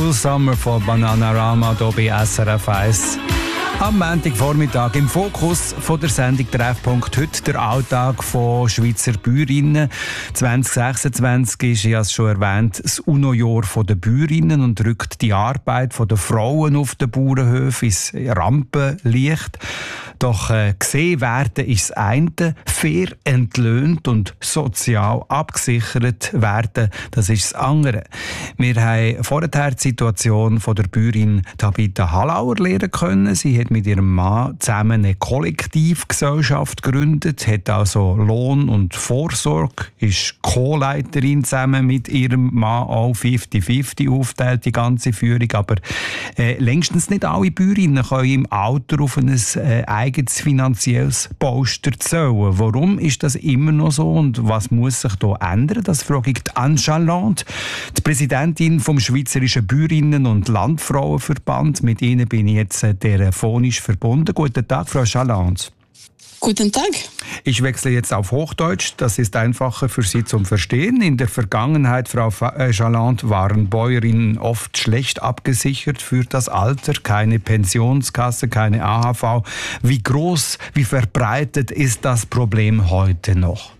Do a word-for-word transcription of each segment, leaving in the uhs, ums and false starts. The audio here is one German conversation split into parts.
Cruel Summer von Bananarama hier bei S R F eins. Am Montagvormittag im Fokus von der Sendung Treffpunkt heute der Alltag von Schweizer Bäuerinnen. zwanzig sechsundzwanzig ist, ich habe es schon erwähnt, das UNO-Jahr der Bäuerinnen und rückt die Arbeit der Frauen auf den Bauernhöfen ins Rampenlicht. Doch äh, gesehen werden ist das eine, fair entlöhnt und sozial abgesichert werden, das ist das andere. Wir haben vorher die Situation von der Bäuerin Tabitha Hallauer lernen können. Sie hat mit ihrem Mann zusammen eine Kollektivgesellschaft gegründet, hat also Lohn und Vorsorge, ist Co-Leiterin zusammen mit ihrem Mann, auch fünfzig fünfzig aufteilt, die ganze Führung. Aber äh, längstens nicht alle Bäuerinnen können im Alter auf ein äh, eigenes finanzielles Polster zählen. Warum ist das immer noch so und was muss sich da ändern? Das frage ich Anne Chaland, die Präsidentin vom Schweizerischen Bäuerinnen- und Landfrauenverband. Mit Ihnen bin ich jetzt äh, telefonisch verbunden. Guten Tag, Frau Chaland. Guten Tag. Ich wechsle jetzt auf Hochdeutsch, das ist einfacher für Sie zum Verstehen. In der Vergangenheit, Frau Chaland, waren Bäuerinnen oft schlecht abgesichert für das Alter, keine Pensionskasse, keine A H V. Wie groß, wie verbreitet ist das Problem heute noch?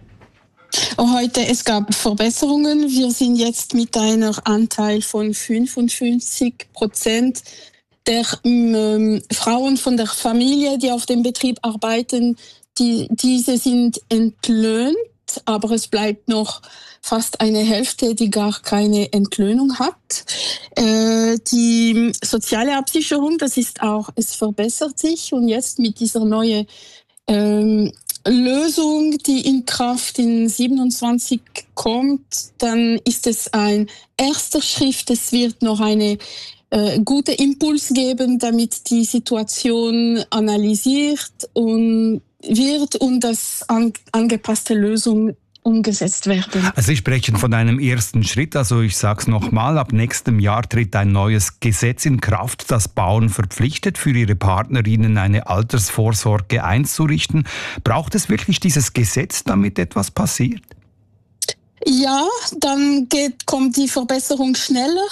Heute, es gab Verbesserungen. Wir sind jetzt mit einem Anteil von fünfundfünfzig Prozent der ähm, Frauen von der Familie, die auf dem Betrieb arbeiten, die, diese sind entlöhnt, aber es bleibt noch fast eine Hälfte, die gar keine Entlöhnung hat. Äh, die soziale Absicherung, das ist auch, es verbessert sich und jetzt mit dieser neuen ähm, Lösung, die in Kraft in siebenundzwanzig kommt, dann ist es ein erster Schritt. Es wird noch eine äh, gute Impuls geben, damit die Situation analysiert und wird und das an, angepasste Lösung umgesetzt werden. Also Sie sprechen von einem ersten Schritt. Also ich sage es nochmal, ab nächstem Jahr tritt ein neues Gesetz in Kraft, das Bauern verpflichtet, für ihre Partnerinnen eine Altersvorsorge einzurichten. Braucht es wirklich dieses Gesetz, damit etwas passiert? Ja, dann geht, kommt die Verbesserung schneller,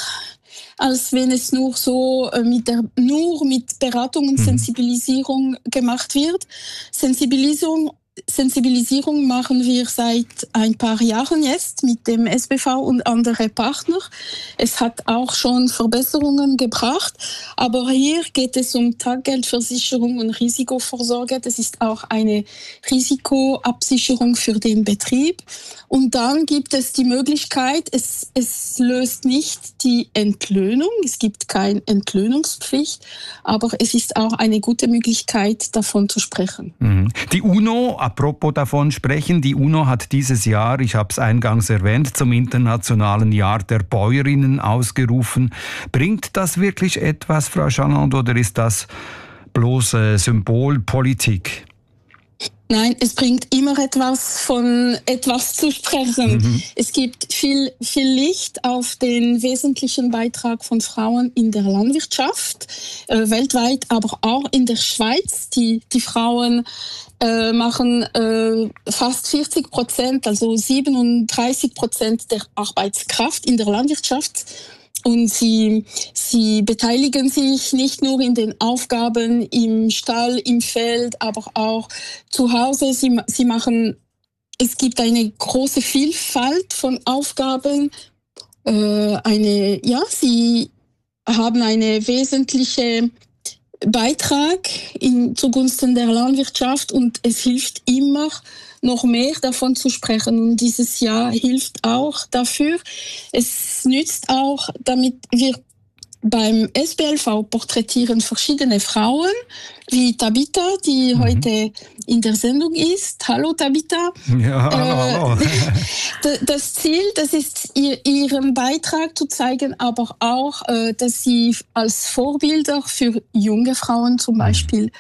als wenn es nur so mit der, nur mit Beratung und Sensibilisierung gemacht wird. Sensibilisierung Sensibilisierung machen wir seit ein paar Jahren jetzt mit dem S B V und anderen Partnern. Es hat auch schon Verbesserungen gebracht, aber hier geht es um Taggeldversicherung und Risikovorsorge. Das ist auch eine Risikoabsicherung für den Betrieb. Und dann gibt es die Möglichkeit, es, es löst nicht die Entlöhnung, es gibt keine Entlöhnungspflicht, aber es ist auch eine gute Möglichkeit, davon zu sprechen. Die UNO, apropos davon sprechen, die UNO hat dieses Jahr, ich habe es eingangs erwähnt, zum Internationalen Jahr der Bäuerinnen ausgerufen. Bringt das wirklich etwas, Frau Chaland, oder ist das bloß äh, Symbolpolitik? Nein, es bringt immer etwas von etwas zu sprechen. Mhm. Es gibt viel, viel Licht auf den wesentlichen Beitrag von Frauen in der Landwirtschaft, äh, weltweit, aber auch in der Schweiz. Die, die Frauen äh, machen äh, fast vierzig Prozent, also siebenunddreißig Prozent der Arbeitskraft in der Landwirtschaft. Und sie, sie beteiligen sich nicht nur in den Aufgaben im Stall, im Feld, aber auch zu Hause. Sie, sie machen, es gibt eine große Vielfalt von Aufgaben. Äh, eine, ja, sie haben eine wesentliche Beitrag in, zugunsten der Landwirtschaft und es hilft immer, noch mehr davon zu sprechen. Und dieses Jahr hilft auch dafür. Es nützt auch, damit wir beim S B L V porträtieren verschiedene Frauen, wie Tabitha, die mhm. heute in der Sendung ist. Hallo Tabitha. Ja, hallo, hallo. Das Ziel, das ist ihr, ihren Beitrag zu zeigen, aber auch, dass sie als Vorbilder für junge Frauen zum Beispiel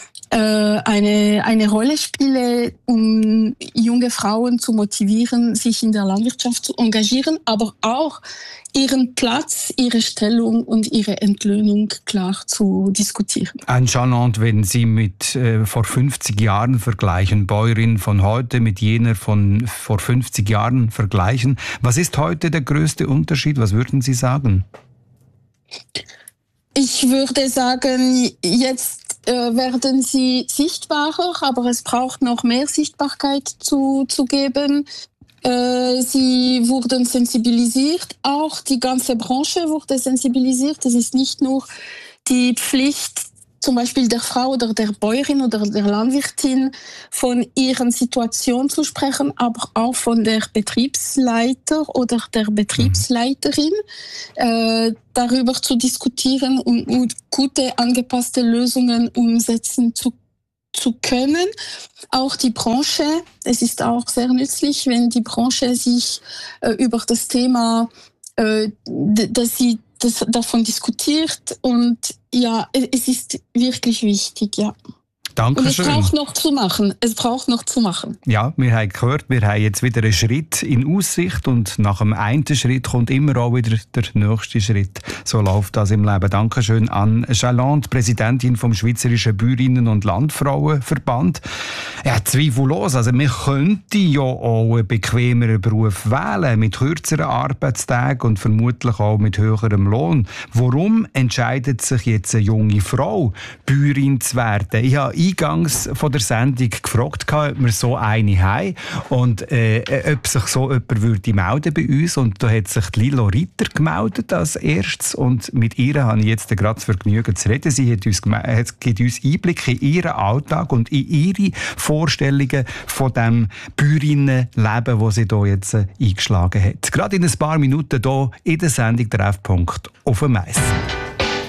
eine, eine Rolle spiele, um junge Frauen zu motivieren, sich in der Landwirtschaft zu engagieren, aber auch ihren Platz, ihre Stellung und ihre Entlöhnung klar zu diskutieren. Anne Chaland, wenn Sie mit äh, vor fünfzig Jahren vergleichen, Bäuerin von heute mit jener von vor fünfzig Jahren vergleichen, was ist heute der größte Unterschied? Was würden Sie sagen? Ich würde sagen, jetzt äh, werden sie sichtbarer, aber es braucht noch mehr Sichtbarkeit zu, zu geben. Äh, sie wurden sensibilisiert, auch die ganze Branche wurde sensibilisiert. Es ist nicht nur die Pflicht, zum Beispiel der Frau oder der Bäuerin oder der Landwirtin von ihren Situationen zu sprechen, aber auch von der Betriebsleiter oder der Betriebsleiterin, äh, darüber zu diskutieren und, und gute angepasste Lösungen umsetzen zu zu können. Auch die Branche, es ist auch sehr nützlich, wenn die Branche sich äh, über das Thema, äh, d- dass sie das, davon diskutiert, und ja, es ist wirklich wichtig, ja. Dankeschön. Und es braucht noch zu machen. Es braucht noch zu machen. Ja, wir haben gehört, wir haben jetzt wieder einen Schritt in Aussicht und nach dem einen Schritt kommt immer auch wieder der nächste Schritt. So läuft das im Leben. Dankeschön an Jalande, Präsidentin vom Schweizerischen Bäuerinnen- und Landfrauenverband. Ja, zweifellos. Also man könnte ja auch einen bequemeren Beruf wählen, mit kürzeren Arbeitstagen und vermutlich auch mit höherem Lohn. Warum entscheidet sich jetzt eine junge Frau, Bäuerin zu werden? Ich habe eingangs von der Sendung gefragt, ob wir so eine haben und äh, ob sich so jemand würde melden bei uns. Und da hat sich Lilo Ritter gemeldet als erstes und mit ihr habe ich jetzt gerade das Vergnügen zu reden. Sie hat uns, hat, gibt uns Einblick in ihren Alltag und in ihre Vorstellungen von dem Bäuerinnenleben, das sie hier jetzt eingeschlagen hat. Gerade in ein paar Minuten hier in der Sendung «Treffpunkt» auf dem Eis.